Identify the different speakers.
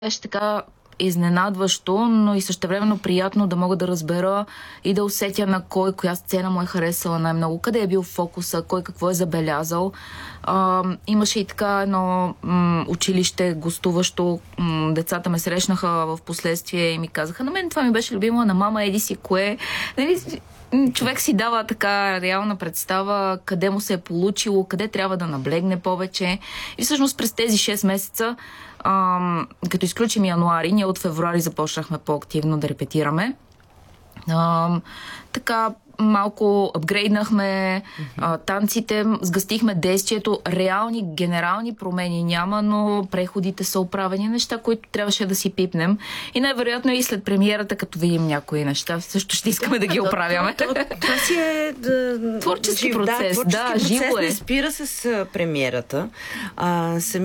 Speaker 1: Беше така изненадващо, но и същевременно приятно да мога да разбера и да усетя на кой, коя сцена му е харесала най-много, къде е бил фокуса, кой какво е забелязал. Имаше и така едно училище гостуващо. Децата ме срещнаха в последствие и ми казаха: на мен това ми беше любимо, на мама еди си кое. Нали, човек си дава така реална представа къде му се е получило, къде трябва да наблегне повече. И всъщност през тези 6 месеца, като изключим януари, ние от февруари започнахме по-активно да репетираме. Така малко апгрейднахме танците, сгъстихме действието. Реални генерални промени няма, но преходите са оправени, неща, които трябваше да си пипнем. И най-вероятно и след премиерата, като видим някои неща, също ще искаме да ги оправяме.
Speaker 2: Това си е
Speaker 1: творчески процес.
Speaker 2: Да,
Speaker 1: живо е.
Speaker 2: Не спира с премиерата.